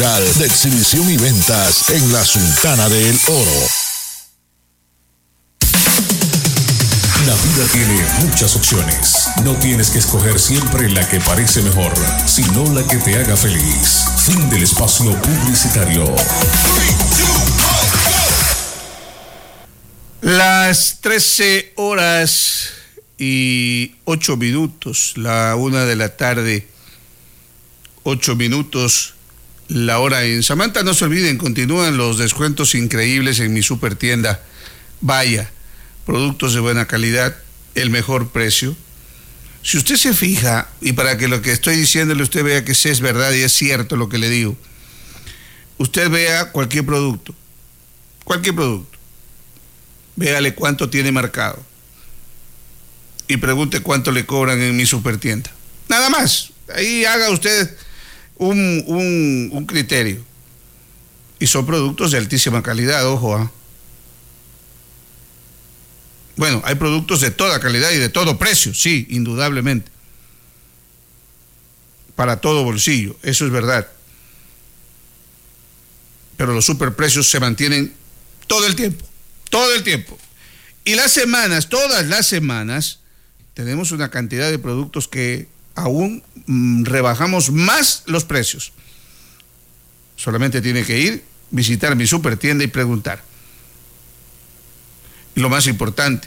de exhibición y ventas en la Sultana del Oro. La vida tiene muchas opciones. No tienes que escoger siempre la que parece mejor, sino la que te haga feliz. Fin del espacio publicitario. Las 13:08, la 1:00 p.m, 8 minutos, la hora en Samantha. No se olviden, continúan los descuentos increíbles en mi super tienda. Vaya, productos de buena calidad, el mejor precio. Si usted se fija, y para que lo que estoy diciéndole usted vea que sí es verdad y es cierto lo que le digo, usted vea cualquier producto, véale cuánto tiene marcado y pregunte cuánto le cobran en mi super tienda. Nada más, ahí haga usted un criterio. Y son productos de altísima calidad, ojo, Bueno, hay productos de toda calidad y de todo precio, sí, indudablemente. Para todo bolsillo, eso es verdad. Pero los superprecios se mantienen todo el tiempo. Y todas las semanas, tenemos una cantidad de productos que aún rebajamos más los precios. Solamente tiene que ir, visitar mi supertienda y preguntar. Y lo más importante,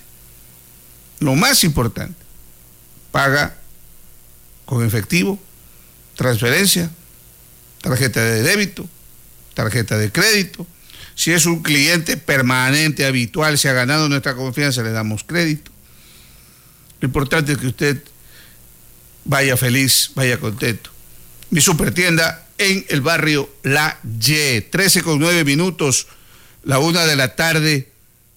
paga con efectivo, transferencia, tarjeta de débito, tarjeta de crédito. Si es un cliente permanente, habitual, se ha ganado nuestra confianza, le damos crédito. Lo importante es que usted vaya feliz, vaya contento. Mi supertienda en el barrio La Y, 13:09, la 1:00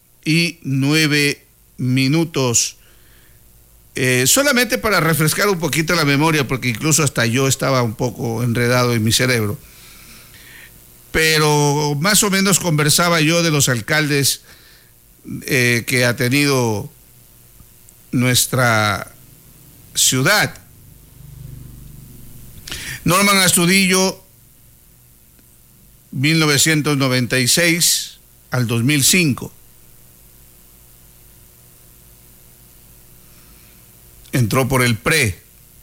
p.m. Solamente para refrescar un poquito la memoria, porque incluso hasta yo estaba un poco enredado en mi cerebro. Pero más o menos conversaba yo de los alcaldes que ha tenido nuestra ciudad. Norman Astudillo, 1996 al 2005. Entró por el PRE.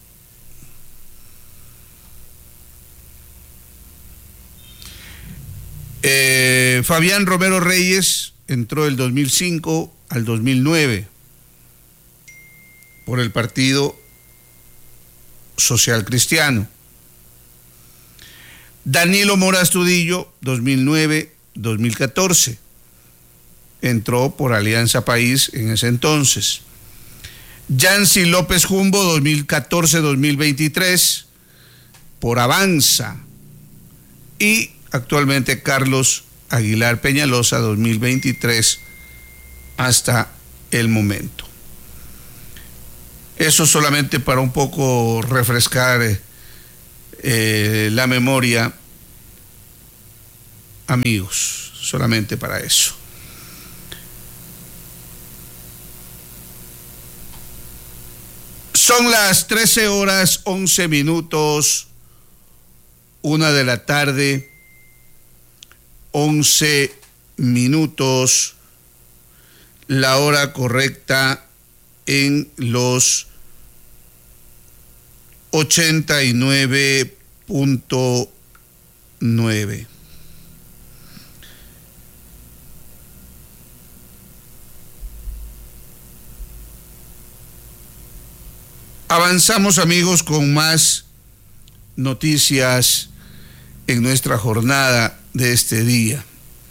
Fabián Romero Reyes entró del 2005 al 2009 por el Partido Social Cristiano. Danilo Mora Astudillo, 2009-2014. Entró por Alianza País en ese entonces. Yancy López Jumbo, 2014-2023, por Avanza. Y actualmente Carlos Aguilar Peñalosa, 2023 hasta el momento. Eso solamente para un poco refrescar la memoria, amigos, solamente para eso. Son las 13:11, 1:00 p.m, 11 minutos, la hora correcta en los 89.9. Avanzamos, amigos, con más noticias en nuestra jornada de este día.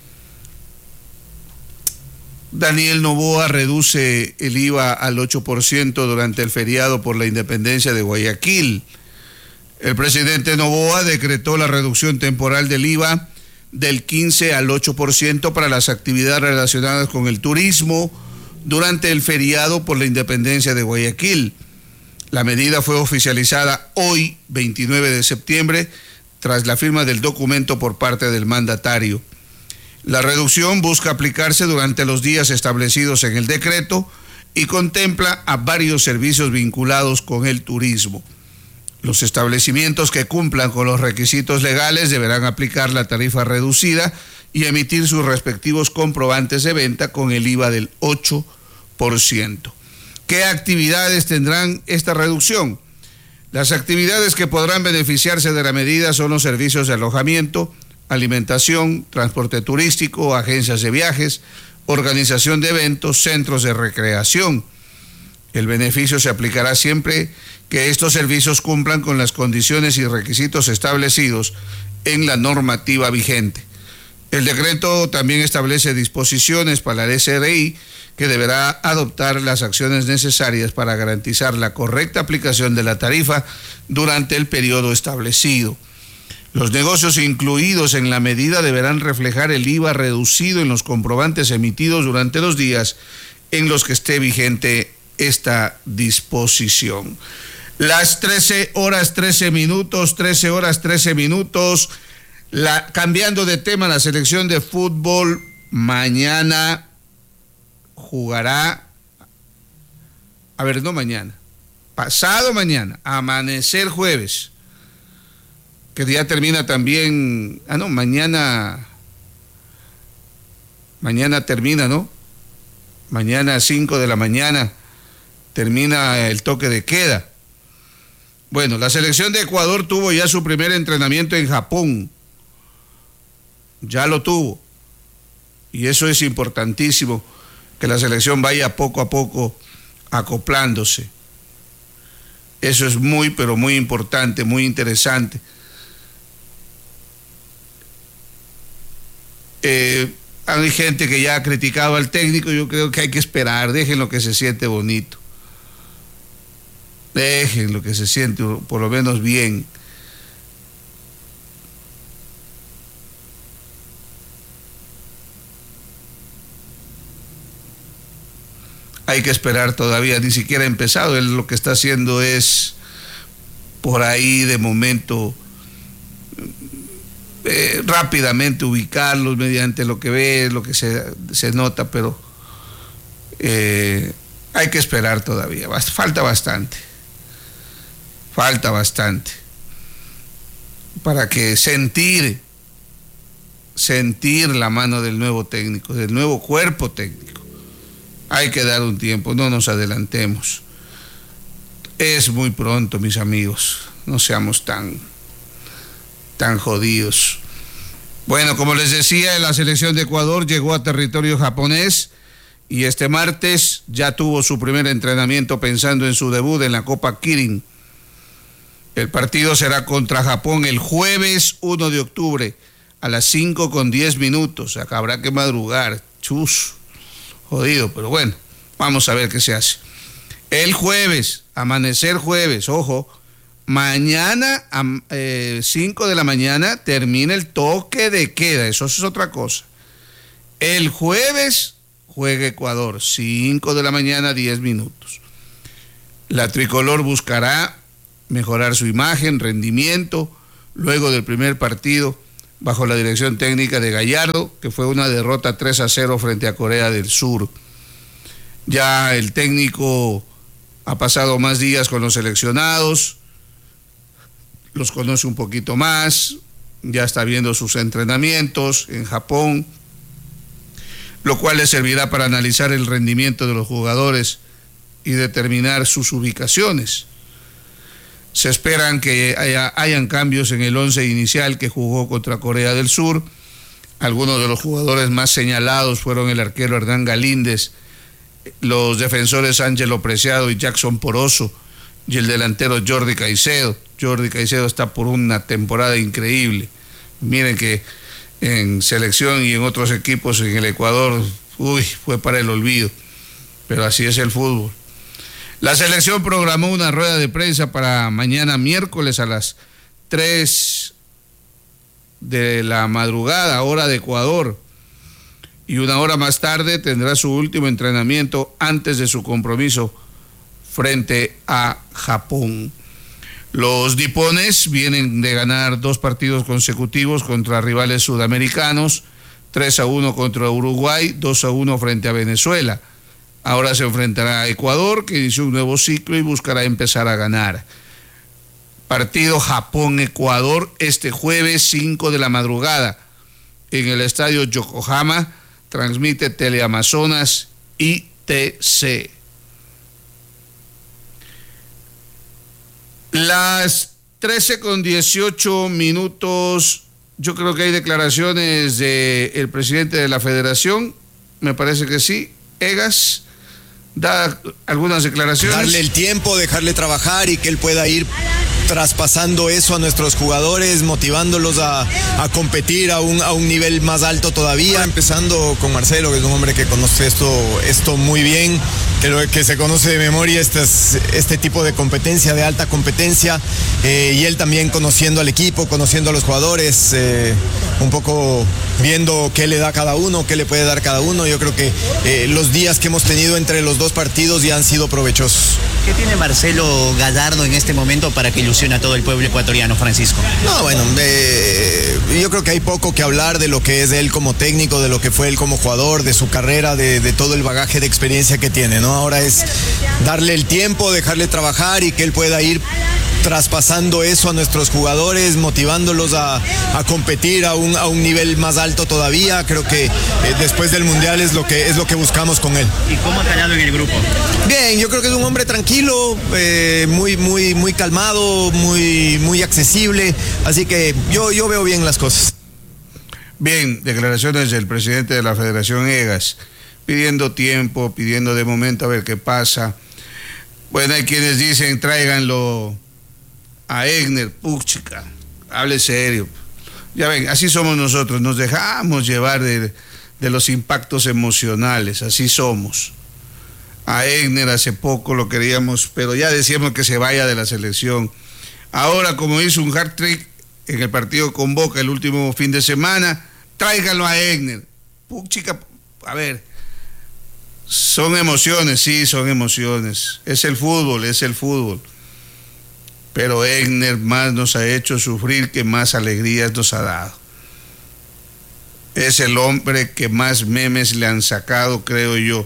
Daniel Noboa reduce el IVA al 8% durante el feriado por la independencia de Guayaquil. El presidente Noboa decretó la reducción temporal del IVA del 15 al 8% para las actividades relacionadas con el turismo durante el feriado por la independencia de Guayaquil. La medida fue oficializada hoy, 29 de septiembre, tras la firma del documento por parte del mandatario. La reducción busca aplicarse durante los días establecidos en el decreto y contempla a varios servicios vinculados con el turismo. Los establecimientos que cumplan con los requisitos legales deberán aplicar la tarifa reducida y emitir sus respectivos comprobantes de venta con el IVA del 8%. ¿Qué actividades tendrán esta reducción? Las actividades que podrán beneficiarse de la medida son los servicios de alojamiento, alimentación, transporte turístico, agencias de viajes, organización de eventos, centros de recreación. El beneficio se aplicará siempre que estos servicios cumplan con las condiciones y requisitos establecidos en la normativa vigente. El decreto también establece disposiciones para la SRI que deberá adoptar las acciones necesarias para garantizar la correcta aplicación de la tarifa durante el periodo establecido. Los negocios incluidos en la medida deberán reflejar el IVA reducido en los comprobantes emitidos durante los días en los que esté vigente esta disposición. Las 13 horas 13 minutos, cambiando de tema, la selección de fútbol mañana jugará, pasado mañana, amanecer jueves, que ya termina también, mañana termina, ¿no? Mañana a 5 de la mañana termina el toque de queda. Bueno, la selección de Ecuador tuvo ya su primer entrenamiento en Japón. Ya lo tuvo. Y eso es importantísimo, que la selección vaya poco a poco acoplándose. Eso es muy, pero muy importante, muy interesante. Hay gente que ya ha criticado al técnico. Yo creo que hay que esperar, déjenlo que se siente bonito. Déjenlo que se siente por lo menos bien. Hay que esperar todavía, ni siquiera ha empezado. Él lo que está haciendo es por ahí de momento rápidamente ubicarlos mediante lo que ve, lo que se nota, pero hay que esperar todavía. Falta bastante para que sentir la mano del nuevo técnico, del nuevo cuerpo técnico. Hay que dar un tiempo, no nos adelantemos. Es muy pronto, mis amigos, no seamos tan jodidos. Bueno, como les decía, la selección de Ecuador llegó a territorio japonés y este martes ya tuvo su primer entrenamiento pensando en su debut en la Copa Kirin. El partido será contra Japón el jueves 1 de octubre a las 5:10. Acá habrá que madrugar. Jodido, pero bueno, vamos a ver qué se hace. El jueves, amanecer jueves, ojo, mañana a 5 de la mañana termina el toque de queda, eso es otra cosa. El jueves juega Ecuador, 5 de la mañana, 10 minutos. La tricolor buscará mejorar su imagen, rendimiento, luego del primer partido bajo la dirección técnica de Gallardo, que fue una derrota 3-0 frente a Corea del Sur. Ya el técnico ha pasado más días con los seleccionados, los conoce un poquito más, ya está viendo sus entrenamientos en Japón, lo cual le servirá para analizar el rendimiento de los jugadores y determinar sus ubicaciones. Se esperan que hayan cambios en el 11 inicial que jugó contra Corea del Sur. Algunos de los jugadores más señalados fueron el arquero Hernán Galíndez, los defensores Ángelo Preciado y Jackson Poroso, y el delantero Jordi Caicedo. Jordi Caicedo está por una temporada increíble. Miren que en selección y en otros equipos en el Ecuador, fue para el olvido. Pero así es el fútbol. La selección programó una rueda de prensa para mañana miércoles a las 3 de la madrugada, hora de Ecuador. Y una hora más tarde tendrá su último entrenamiento antes de su compromiso frente a Japón. Los nipones vienen de ganar 2 partidos consecutivos contra rivales sudamericanos, 3-1 contra Uruguay, 2-1 frente a Venezuela. Ahora se enfrentará a Ecuador, que inició un nuevo ciclo y buscará empezar a ganar. partido Japón-Ecuador este jueves 5 de la madrugada en el estadio Yokohama. Transmite Teleamazonas ITC. Las 13:18. Yo creo que hay declaraciones del presidente de la federación. Me parece que sí. Egas da algunas declaraciones. Darle el tiempo, dejarle trabajar y que él pueda ir traspasando eso a nuestros jugadores, motivándolos a competir a un nivel más alto todavía. Empezando con Marcelo, que es un hombre que conoce esto muy bien, que se conoce de memoria este tipo de competencia, de alta competencia, y él también conociendo al equipo, conociendo a los jugadores, un poco viendo qué le da cada uno, qué le puede dar cada uno. Yo creo que los días que hemos tenido entre los dos partidos ya han sido provechosos. ¿Qué tiene Marcelo Gallardo en este momento para que ilusione a todo el pueblo ecuatoriano, Francisco? No, bueno, yo creo que hay poco que hablar de lo que es él como técnico, de lo que fue él como jugador, de su carrera, de todo el bagaje de experiencia que tiene, ¿no? Ahora es darle el tiempo, dejarle trabajar y que él pueda ir traspasando eso a nuestros jugadores, motivándolos a competir a un nivel más alto todavía. Creo que después del Mundial es lo que buscamos con él. ¿Y cómo ha calado en el grupo? Bien, yo creo que es un hombre tranquilo, muy calmado, muy accesible, así que yo veo bien las cosas. Bien, declaraciones del presidente de la Federación Egas, pidiendo tiempo, pidiendo de momento a ver qué pasa. Bueno, hay quienes dicen tráiganlo a Egner. Puchica, hable serio. Ya ven, así somos nosotros, nos dejamos llevar de los impactos emocionales, así somos. A Egner hace poco lo queríamos, pero ya decíamos que se vaya de la selección. Ahora, como hizo un hat-trick en el partido con Boca el último fin de semana, tráiganlo a Egner. Puchica, a ver, son emociones, sí, son emociones. Es el fútbol, es el fútbol. Pero Egner más nos ha hecho sufrir que más alegrías nos ha dado. Es el hombre que más memes le han sacado, creo yo.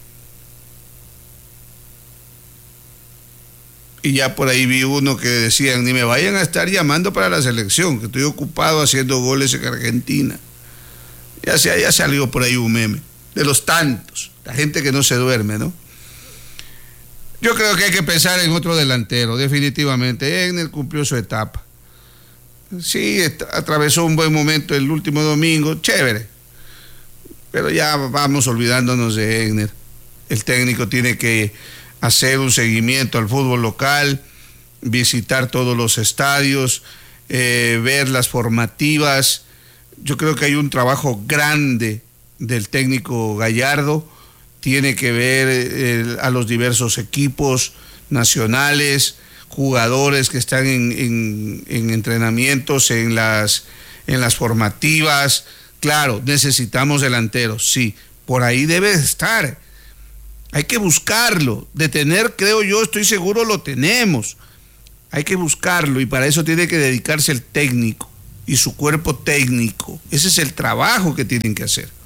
Y ya por ahí vi uno que decían, ni me vayan a estar llamando para la selección, que estoy ocupado haciendo goles en Argentina. Ya salió por ahí un meme, de los tantos, la gente que no se duerme, ¿no? Yo creo que hay que pensar en otro delantero, definitivamente. Egner cumplió su etapa. Sí, atravesó un buen momento el último domingo, chévere. Pero ya vamos olvidándonos de Egner. El técnico tiene que hacer un seguimiento al fútbol local, visitar todos los estadios, ver las formativas. Yo creo que hay un trabajo grande del técnico Gallardo. Tiene que ver a los diversos equipos nacionales, jugadores que están en entrenamientos, en las formativas. Claro, necesitamos delanteros, sí, por ahí debe estar. Hay que buscarlo, de tener, creo yo, estoy seguro lo tenemos. Hay que buscarlo y para eso tiene que dedicarse el técnico y su cuerpo técnico. Ese es el trabajo que tienen que hacer.